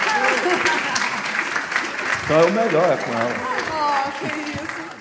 Então é o melhor, é com ela. Oh, que isso.